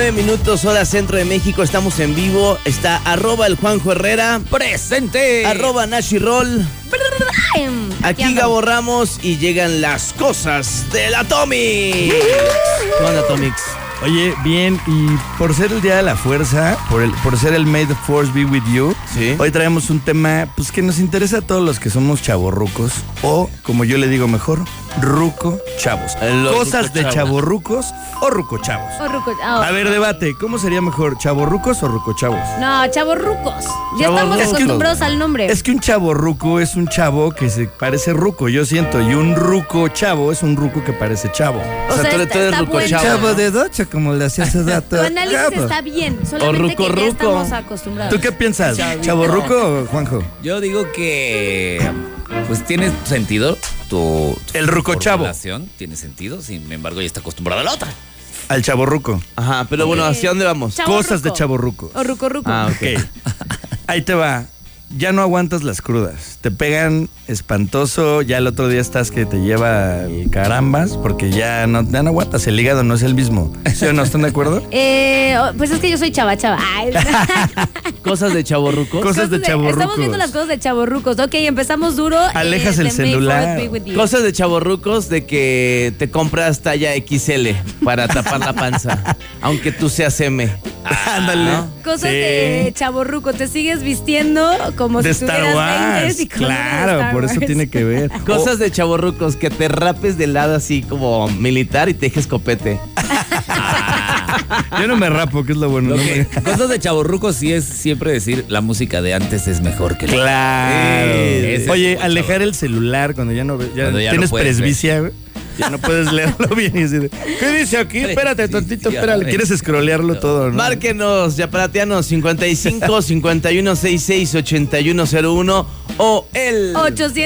9 minutos, hora centro de México. Estamos en vivo. Está @el Juanjo Herrera. ¡Presente! @Nashirol. Aquí Gabo Ramos y llegan las cosas del Atomic. ¿Cómo anda, Atomix? Oye, bien, y por ser el Día de la Fuerza, por ser el May the Force be with you, ¿sí? Hoy traemos un tema pues que nos interesa a todos los que somos chavorrucos, o como yo le digo mejor, ruco chavos. Cosas de chavorrucos o ruco chavos. A ver, debate, ¿cómo sería mejor, chavorrucos o ruco chavos? No, chavorrucos. Ya estamos acostumbrados al nombre. Es que un chavorruco es un chavo que se parece ruco, yo siento, y un ruco chavo es un ruco que parece chavo. O sea, tú eres ruco bueno. Chavo de docha, como le hacía hace rato. Tu análisis está bien, solamente que ya estamos acostumbrados. ¿Tú qué piensas? ¿Chavorruco o Juanjo? Yo digo que pues tiene sentido El ruco chavo. formulación, tiene sentido, sin embargo ya está acostumbrado a la otra. Al chavorruco. Ajá, pero bueno, ¿hacia dónde vamos? Cosas de chavorruco. O ruco. Ah, ok. Ahí te va. Ya no aguantas las crudas. Te pegan espantoso. Ya el otro día estás que te lleva el carambas porque ya no aguantas. El hígado no es el mismo. ¿Sí o no? ¿Están de acuerdo? Pues es que yo soy chava. Ay. Cosas de chavorrucos. Cosas de chavorrucos. Estamos viendo las cosas de chavorrucos. Ok, empezamos duro. Alejas el celular. Cosas de chavorrucos de que te compras talla XL para tapar la panza, aunque tú seas M. Ándale. ¿no? Cosas Sí. de chavorruco. Te sigues vistiendo como De si Star tuvieras 20 Wars. y con una de Claro, Star por eso Wars. tiene que ver. Cosas de chavorrucos, que te rapes de lado así como militar y te dejes copete. Yo no me rapo, que es lo bueno. Lo no que, me- cosas de chavorrucos sí es siempre decir la música de antes es mejor que la. Claro. Ese es Oye, muy alejar chavo. el celular cuando ya no ves, ya Cuando ya tienes no puedes presbicia, güey. Ya no puedes leerlo bien y decir, ¿qué dice aquí? Espérate tantito, espérale. Quieres scrollearlo todo, ¿no? Márquenos, yaparateanos, 55 51 66 8101 o el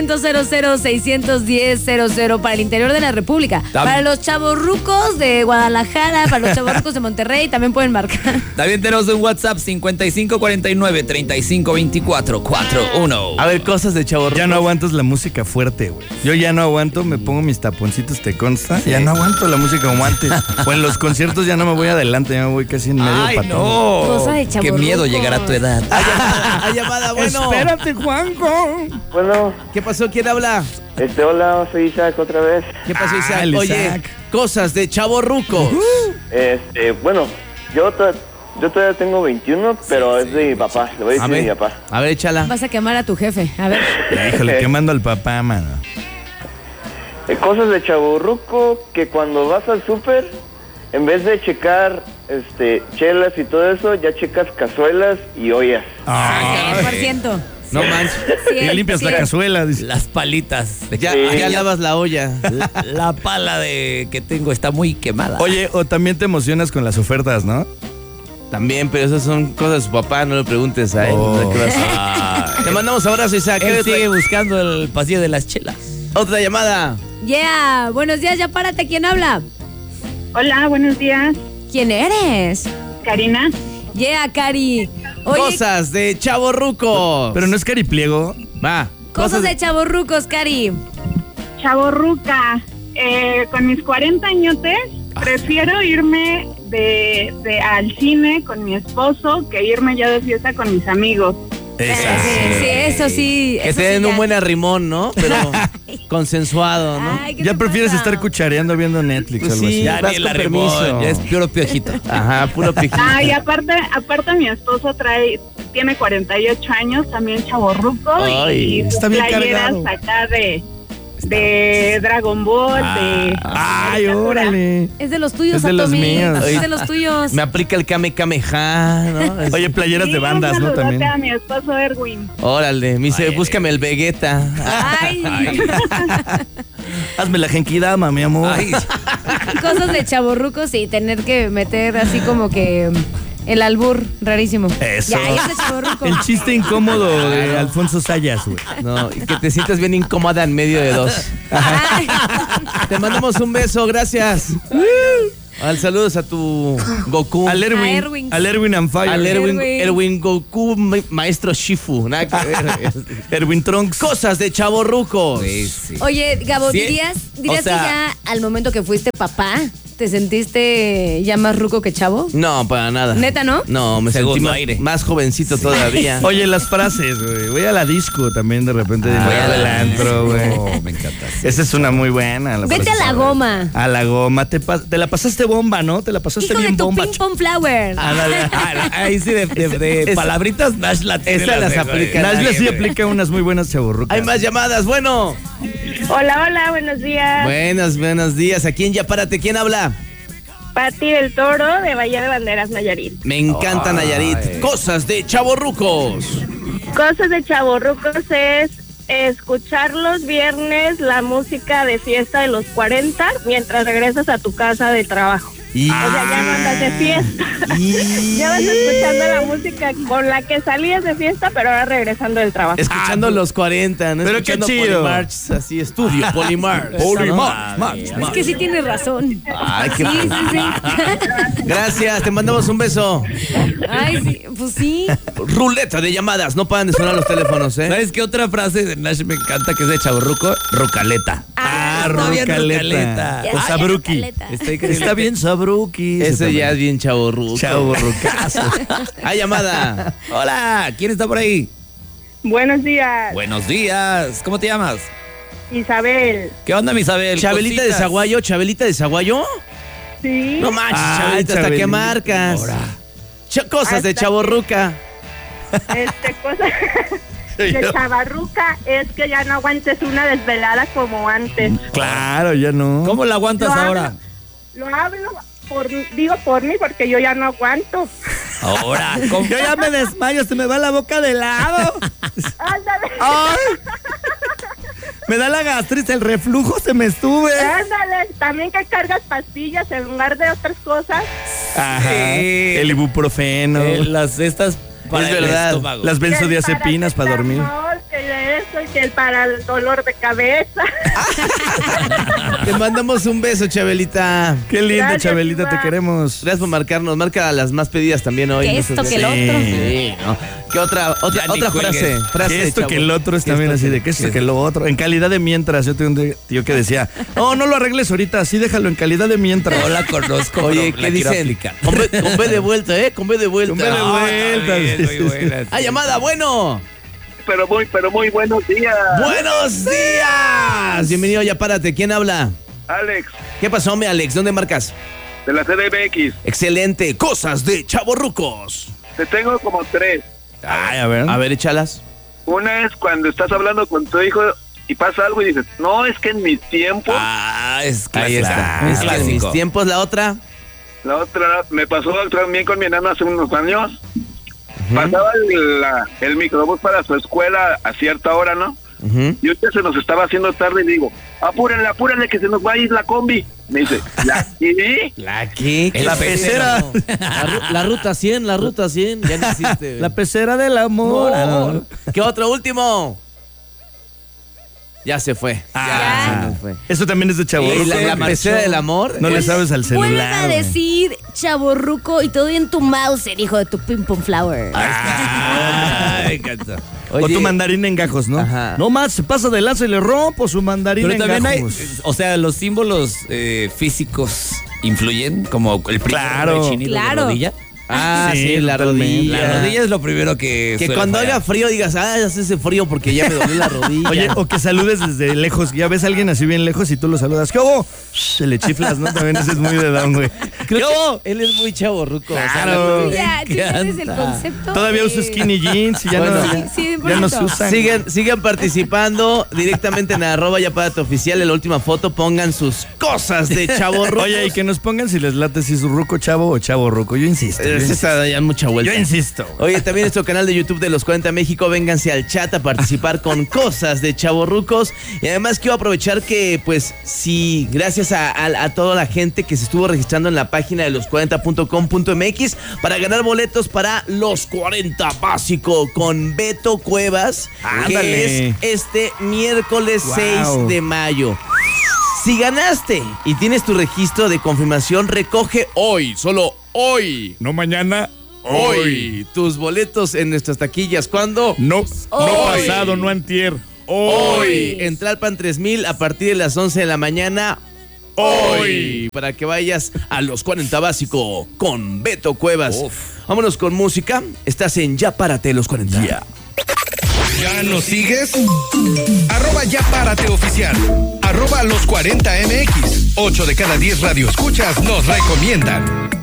800-00-610-00 para el interior de la República. Para los chavorrucos de Guadalajara, para los chavorrucos de Monterrey, también pueden marcar. También tenemos un WhatsApp 5549-3524-41. A ver, cosas de chavorrucos. Ya no aguantas la música fuerte, güey. Yo ya no aguanto, me pongo mis taponcitos, ¿te consta? Ya no aguanto la música como antes. O en los conciertos ya no me voy adelante, ya me voy casi en medio ¡Ay, patón. no! Cosa de ¡Qué chavorrucos. miedo llegar a tu edad! Hay llamada, bueno. Espérate, Juanjo. Bueno, ¿Qué pasó? ¿Quién habla? hola, soy Isaac otra vez. ¿Qué pasó, Isaac? el Oye, Isaac. cosas de chavorrucos. Bueno, yo todavía tengo 21, pero es de mi papá, le voy a A decir a mi ver, papá. a ver, échala. Vas a quemar a tu jefe. A ver. Híjole, quemando al papá, mano. Cosas de chaburruco que cuando vas al súper, en vez de checar chelas y todo eso, ya checas cazuelas y ollas. 100%. No manches. Y limpias la cazuela, dice. Las palitas. Ya, Sí. ya lavas la olla. La pala que tengo está muy quemada. Oye, o también te emocionas con las ofertas, ¿no? También, pero esas son cosas de su papá, no le preguntes a él. Oh. ¿Qué vas a hacer? Te mandamos abrazo, Isaac. Él sigue buscando el pasillo de las chelas. Otra llamada. Yeah. Buenos días, ya párate. ¿Quién habla? Hola, buenos días. ¿Quién eres? Karina. Yeah, Cari. Oye, Cosas de chavorrucos. Pero no es caripliego. Va. cosas de chavorrucos, Cari. Chavorruca. Con mis 40 añotes, prefiero irme al cine con mi esposo que irme ya de fiesta con mis amigos. Sí, eso sí. Que eso te den sí un ya. buen arrimón, ¿no? Pero consensuado, ¿no? Ay, ¿qué Ya te prefieres pasa? estar cuchareando viendo Netflix Pues o algo sí. así. Ya vas ni el con arrimón, permiso. ya es puro piojito. Ajá, puro piquito. Y aparte mi esposo tiene 48 años, también chavorruco. Ay, y está bien playeras cargado. acá de Dragon Ball, Ay, órale. Es de los tuyos, Es de los Atomi. míos. Es de los tuyos. Me aplica el Kame Kameha, ¿no? Oye, playeras de bandas, un ¿no? saludote También. a mi esposo Erwin. Órale, me dice, Ay, búscame el Vegeta. Ay. Hazme la genkidama, mi amor. Ay, Cosas de chavorrucos y tener que meter así como que el albur rarísimo. Eso. Ya, es de chavorruco. El chiste incómodo de Alfonso Sayas, güey. No, y que te sientas bien incómoda en medio de dos. Ay. Te mandamos un beso, gracias. Al saludos a tu Goku. Al Erwin. A Erwin. Al Erwin and Fire. Al Erwin. Erwin Goku, maestro Shifu. Nada que ver. Erwin Trunks. Cosas de chavorrucos. sí. Oye, Gabo, Sí, ¿dirías o sea- que ya al momento que fuiste papá, te sentiste ya más ruco que chavo? No, para nada. ¿Neta no? No, me sentí más jovencito todavía. Oye, las frases, güey. Voy a la disco también de repente. Voy al antro, güey. Me encanta. Esa es una muy buena. Vete a la goma. A la goma. Te la pasaste bomba, ¿no? Te la pasaste Hijo bien de tu bomba. ping pong flower. Ahí sí, de palabritas, Nash la tiene. Esas las aplica. Nash sí aplica unas muy buenas chavorrucas. Hay más llamadas, bueno. Hola, buenos días. Buenos días. Aquí en Ya Párate, ¿quién habla? Pati del Toro, de Bahía de Banderas, Nayarit. Me encanta Nayarit. Cosas de chavorrucos. Cosas de chavorrucos es escuchar los viernes la música de fiesta de los 40 mientras regresas a tu casa de trabajo. O sea, ya no andas de fiesta. Ya vas escuchando la música con la que salías de fiesta, pero ahora regresando del trabajo. Escuchando los 40, ¿no? Pero escuchando qué chido. Polimarch, así, estudio, Polimarch. Es que sí tienes razón. Ay, qué Sí. Gracias, te mandamos un beso. Ay, sí, pues sí. Ruleta de llamadas, no paran de sonar los teléfonos, ¿eh? ¿Sabes qué otra frase de Nash me encanta que es de chavorruco? Rucaleta. Está bien Rucaleta. Ya O está sabruki. bien, Rucaleta. Está bien sabruki. Ese ya es bien chavorruco. Chavorrucazo. Hay llamada. Hola, ¿quién está por ahí? Buenos días, Buenos días. ¿Cómo te llamas? Isabel. ¿Qué onda, mi Isabel? Chabelita de Zaguayo, Chabelita de Zaguayo. Sí. No manches, Ay, Chabelita, ¿hasta qué Chabelita. marcas? Ahora. Cosas de Hasta chavorruca. Cosa de chavarruca es que ya no aguantes una desvelada como antes. Claro, ya no. ¿Cómo la aguantas Lo ahora? hablo por mí porque yo ya no aguanto. Ahora, Yo ya me desmayo, se me va la boca de lado. Ándale. ¡Ay! Me da la gastritis, el reflujo se me sube. Ándale, también que cargas pastillas en lugar de otras cosas. Ajá. El ibuprofeno. estas para Es el verdad. estómago. Las benzodiazepinas para dormir. Que eso y que para el dolor de cabeza. Te mandamos un beso, Chabelita. Qué lindo, Gracias, Chabelita, Iván. te queremos. Gracias por marcarnos. Marca las más pedidas también hoy. Que no esto, seas- que el Sí. otro. Sí, ¿no? ¿Qué otra Ya ni frase? cuelgues. Que esto chavo? que el otro es ¿Qué también esto así de que esto que lo otro. En calidad de mientras. Yo tengo un tío que decía, no lo arregles ahorita, así déjalo en calidad de mientras. No la conozco. Oye, pero ¿qué la quiero dicen? aplicar. Con B de vuelta, ¿eh? Con B de vuelta. Con B de No, vuelta. está bien, muy buena. ¡Ah, llamada! ¡Bueno! Pero muy buenos días. ¡Buenos días! Bienvenido, Ya Párate. ¿Quién habla? Alex, ¿Qué pasó, mi Alex? ¿Dónde marcas? de la CDMX. Excelente. Cosas de chavorrucos. Te tengo como 3. Ay, a ver. A ver, échalas. Una es cuando estás hablando con tu hijo y pasa algo y dices, no, es que en mis tiempos. Ah, es Ahí está. Un Es que en mis clásico. tiempos, la otra. La otra me pasó también con mi enano hace unos años. Pasaba el microbús para su escuela a cierta hora, ¿no? Y ahorita se nos estaba haciendo tarde y digo, apúrenle que se nos va a ir la combi. Me dice, ¿la qué? ¿La qué? La pecera. La ruta 100, ya no existe. La pecera del amor. Ah, no. ¿Qué otro último? Ya se fue. Ya se nos fue. Eso también es de ¿Y chavorruco. la pecera del amor? No le sabes al celular. Vuelve a güey. decir chaborruco y todo en tu Mauser, hijo de tu ping pong flower. Ah, me encanta. O tu mandarín en gajos, ¿no? Ajá. No más, se pasa de lanza y le rompo su mandarín Pero en también hay, gajos. o sea, los símbolos físicos influyen, como el primer Claro. chinito Claro. de rodilla. Ah, Sí, sí, la totalmente. rodilla. La rodilla es lo primero que Que suele cuando fallar. haga frío digas, hace ese frío porque ya me dolió la rodilla. Oye, o que saludes desde lejos. Ya ves a alguien así bien lejos y tú lo saludas. ¿Qué hubo? Se le chiflas, ¿no? También ese es muy de down, güey. creo que él es muy chavorruco. Claro. Ya, ¿sí entiendes el encanta. concepto? Todavía uso skinny jeans y ya Bueno. no, Sí, sí, ya no se bonito. usan. Sigan participando directamente en @Ya Párate Oficial. En la última foto pongan sus cosas de chavorruco. Oye, y que nos pongan si les late si es ruco chavo o chavo ruco. Yo insisto. Yo insisto. Está ya mucha vuelta. Yo insisto. Oye, también nuestro canal de YouTube de Los 40 México, vénganse al chat a participar con cosas de chavorrucos. Y además quiero aprovechar que, pues, sí, gracias a toda la gente que se estuvo registrando en la página de los40.com.mx para ganar boletos para Los 40 Básico con Beto Cuevas, Ándale. que es este miércoles Wow. 6 de mayo. Si ganaste y tienes tu registro de confirmación, recoge hoy, solo hoy. No mañana. Hoy, tus boletos en nuestras taquillas. ¿Cuándo? No, Hoy. pasado, no antier. Hoy. En Tlalpan 3000 a partir de las 11 de la mañana. hoy. Para que vayas a los 40 básico con Beto Cuevas. Vámonos con música. Estás en Ya Párate los 40. ¿Ya nos sigues? @Ya Párate Oficial. @los 40MX. 8 de cada 10 radioescuchas nos recomiendan.